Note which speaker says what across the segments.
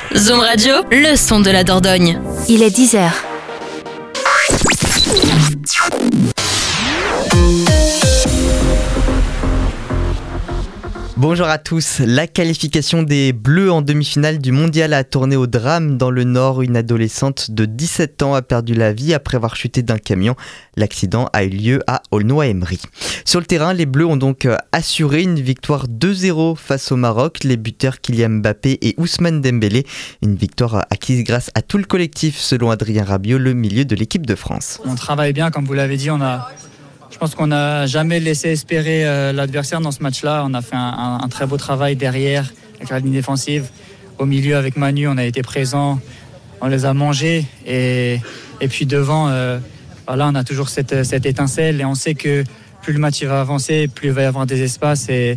Speaker 1: Zoom Radio, le son de la Dordogne.
Speaker 2: Il est 10h.
Speaker 3: Bonjour à tous. La qualification des Bleus en demi-finale du mondial a tourné au drame dans le Nord. Une adolescente de 17 ans a perdu la vie après avoir chuté d'un camion. L'accident a eu lieu à Aulnoy-Aymeries. Sur le terrain, les Bleus ont donc assuré une victoire 2-0 face au Maroc. Les buteurs Kylian Mbappé et Ousmane Dembélé. Une victoire acquise grâce à tout le collectif, selon Adrien Rabiot, le milieu de l'équipe de France.
Speaker 4: On travaille bien, comme vous l'avez dit. Je pense qu'on n'a jamais laissé espérer l'adversaire dans ce match-là. On a fait un très beau travail derrière, avec la ligne défensive. Au milieu, avec Manu, on a été présents. On les a mangés. Et puis devant, voilà, on a toujours cette étincelle. Et on sait que plus le match va avancer, plus il va y avoir des espaces. Et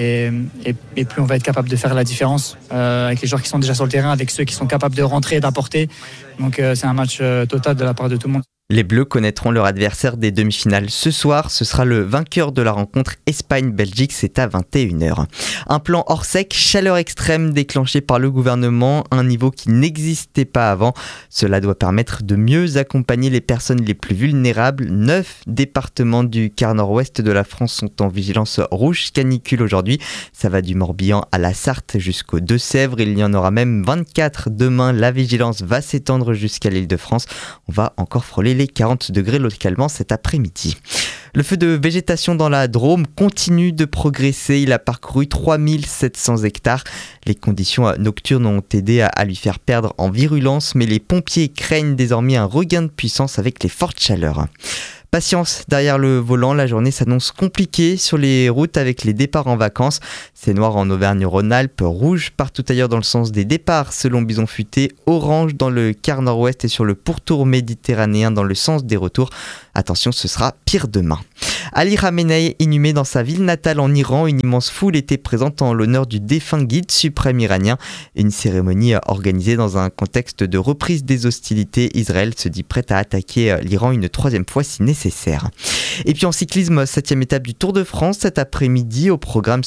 Speaker 4: plus on va être capable de faire la différence avec les joueurs qui sont déjà sur le terrain, avec ceux qui sont capables de rentrer, d'apporter. Donc c'est un match total de la part de tout le monde.
Speaker 3: Les Bleus connaîtront leur adversaire des demi-finales ce soir. Ce sera le vainqueur de la rencontre Espagne-Belgique, c'est à 21h. Un plan hors sec, chaleur extrême déclenché par le gouvernement, un niveau qui n'existait pas avant. Cela doit permettre de mieux accompagner les personnes les plus vulnérables. 9 départements du quart nord-ouest de la France sont en vigilance rouge canicule aujourd'hui. Ça va du Morbihan à la Sarthe jusqu'aux Deux-Sèvres. Il y en aura même 24 demain. La vigilance va s'étendre jusqu'à l'Île-de-France. On va encore frôler les 40 degrés localement cet après-midi. Le feu de végétation dans la Drôme continue de progresser. Il a parcouru 3700 hectares. Les conditions nocturnes ont aidé à lui faire perdre en virulence, mais les pompiers craignent désormais un regain de puissance avec les fortes chaleurs. Patience derrière le volant, la journée s'annonce compliquée sur les routes avec les départs en vacances. C'est noir en Auvergne-Rhône-Alpes, rouge partout ailleurs dans le sens des départs selon Bison Futé, orange dans le quart nord-ouest et sur le pourtour méditerranéen dans le sens des retours. Attention, ce sera pire demain. Ali Khamenei, inhumé dans sa ville natale en Iran, une immense foule était présente en l'honneur du défunt guide suprême iranien. Une cérémonie organisée dans un contexte de reprise des hostilités. Israël se dit prête à attaquer l'Iran une troisième fois si nécessaire. Et puis en cyclisme, 7e étape du Tour de France cet après-midi, au programme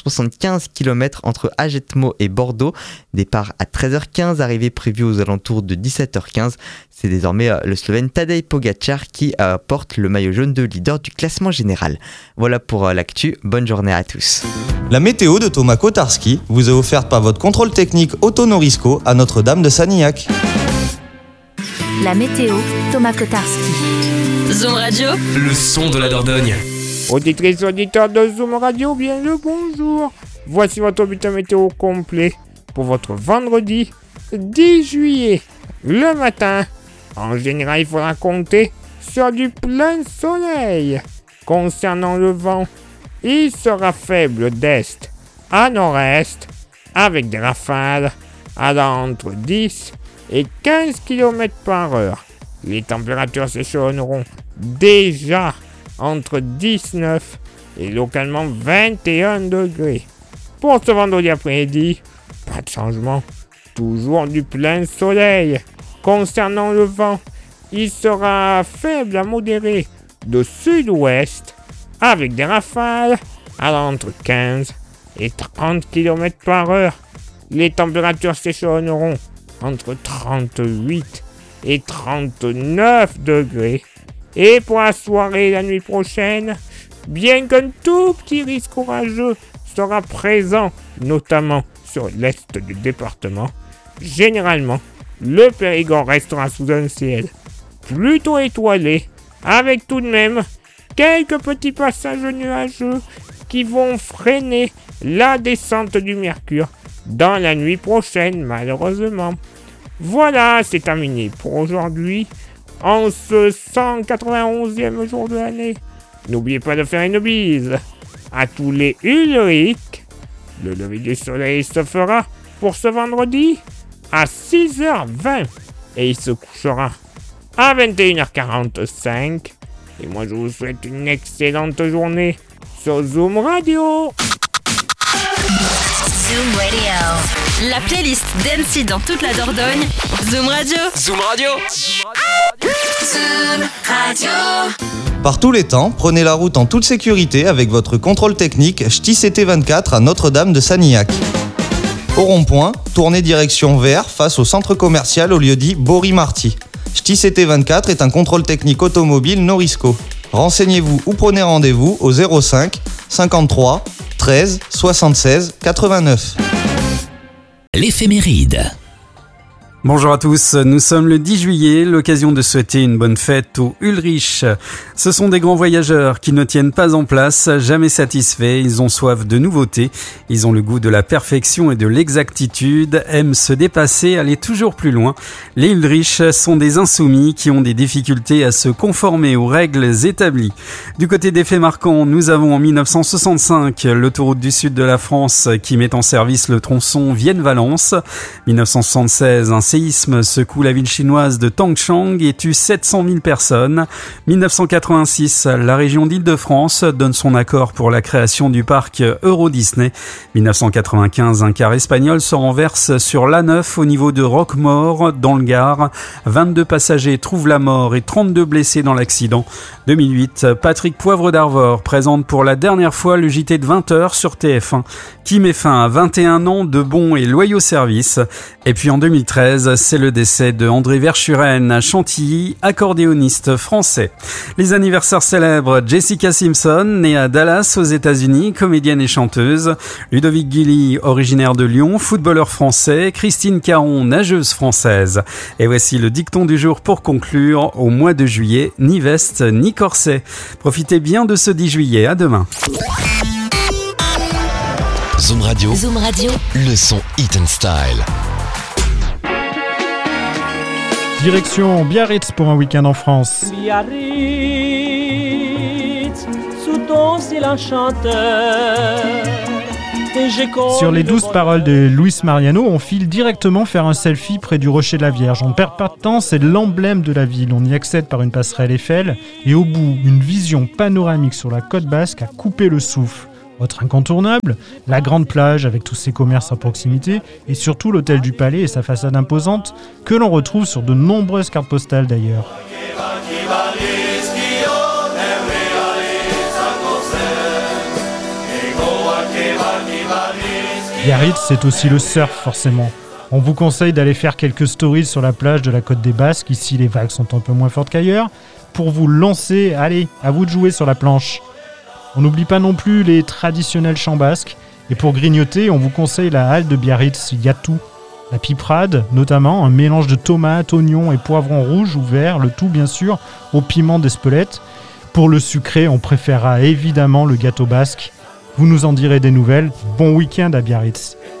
Speaker 3: 175 km entre Agetmo et Bordeaux. Départ à 13h15, arrivée prévue aux alentours de 17h15. C'est désormais le Slovène Tadej Pogačar qui porte le maillot jaune de leader du classement général. Voilà pour l'actu, bonne journée à tous.
Speaker 5: La météo de Thomas Kotarski vous est offerte par votre contrôle technique Auto Norisco à Notre-Dame de Sanilhac.
Speaker 2: La météo, Thomas Kotarski.
Speaker 1: Zoom Radio,
Speaker 6: le son de la Dordogne.
Speaker 7: Auditrices et auditeurs de Zoom Radio, bien le bonjour. Voici votre bulletin météo complet pour votre vendredi 10 juillet. Le matin, en général, il faudra compter sur du plein soleil. Concernant le vent, il sera faible d'est à nord-est avec des rafales allant entre 10 et 15 km par heure. Les températures s'échelonneront déjà entre 19 et localement 21 degrés. Pour ce vendredi après-midi, pas de changement, toujours du plein soleil. Concernant le vent, il sera faible à modéré de sud-ouest avec des rafales allant entre 15 et 30 km par heure. Les températures s'échelonneront entre 38 et 39 degrés. Et pour la soirée et la nuit prochaine, bien qu'un tout petit risque orageux sera présent, notamment sur l'est du département, généralement, le Périgord restera sous un ciel plutôt étoilé, avec tout de même quelques petits passages nuageux qui vont freiner la descente du mercure dans la nuit prochaine, malheureusement. Voilà, c'est terminé pour aujourd'hui, en ce 191e jour de l'année. N'oubliez pas de faire une bise à tous les Ulric. Le lever du soleil se fera pour ce vendredi à 6h20 et il se couchera à 21h45. Et moi je vous souhaite une excellente journée sur Zoom Radio.
Speaker 1: Zoom Radio. La playlist d'Annecy dans toute la Dordogne. Zoom Radio.
Speaker 6: Zoom Radio.
Speaker 1: Zoom Radio.
Speaker 5: Par tous les temps, prenez la route en toute sécurité avec votre contrôle technique Ch'ti CT24 à Notre-Dame de Sanilhac. Au rond-point, tournez direction vers face au centre commercial au lieu dit Bori-Marty. STI-CT24 est un contrôle technique automobile Norisco. Renseignez-vous ou prenez rendez-vous au 05 53 13 76 89.
Speaker 6: L'éphéméride.
Speaker 8: Bonjour à tous, nous sommes le 10 juillet, l'occasion de souhaiter une bonne fête aux Ulrich. Ce sont des grands voyageurs qui ne tiennent pas en place, jamais satisfaits, ils ont soif de nouveautés, ils ont le goût de la perfection et de l'exactitude, aiment se dépasser, aller toujours plus loin. Les Ulrich sont des insoumis qui ont des difficultés à se conformer aux règles établies. Du côté des faits marquants, nous avons en 1965 l'autoroute du sud de la France qui met en service le tronçon Vienne-Valence. 1976, un séisme secoue la ville chinoise de Tangchang et tue 700 000 personnes. 1986, la région d'Île-de-France donne son accord pour la création du parc Euro Disney. 1995, un car espagnol se renverse sur l'A9 au niveau de Roquemaure, dans le Gard. 22 passagers trouvent la mort et 32 blessés dans l'accident. 2008, Patrick Poivre d'Arvor présente pour la dernière fois le JT de 20h sur TF1, qui met fin à 21 ans de bons et loyaux services. Et puis en 2013, c'est le décès de André Verschuren à Chantilly, accordéoniste français. Les anniversaires célèbres: Jessica Simpson, née à Dallas aux États-Unis, comédienne et chanteuse; Ludovic Guilly, originaire de Lyon, footballeur français; Christine Caron, nageuse française. Et voici le dicton du jour pour conclure: au mois de juillet, ni veste ni corset. Profitez bien de ce 10 juillet, à demain.
Speaker 6: Zoom Radio. Zoom Radio. Le son Hit and Style.
Speaker 9: Direction Biarritz pour un week-end en France.
Speaker 10: Biarritz, sous ton silence chanteur.
Speaker 9: Sur les 12 paroles de Luis Mariano, on file directement faire un selfie près du Rocher de la Vierge. On ne perd pas de temps, c'est l'emblème de la ville. On y accède par une passerelle Eiffel et au bout, une vision panoramique sur la côte basque à couper le souffle. Autre incontournable, la grande plage avec tous ses commerces à proximité et surtout l'hôtel du Palais et sa façade imposante que l'on retrouve sur de nombreuses cartes postales d'ailleurs. Biarritz, c'est aussi le surf forcément. On vous conseille d'aller faire quelques stories sur la plage de la Côte des Basques, ici les vagues sont un peu moins fortes qu'ailleurs. Pour vous lancer, allez, à vous de jouer sur la planche. On n'oublie pas non plus les traditionnels chants basques. Et pour grignoter, on vous conseille la halle de Biarritz, il y a tout. La piperade, notamment, un mélange de tomates, oignons et poivrons rouges ou verts, le tout bien sûr au piment d'Espelette. Pour le sucré, on préférera évidemment le gâteau basque. Vous nous en direz des nouvelles. Bon week-end à Biarritz.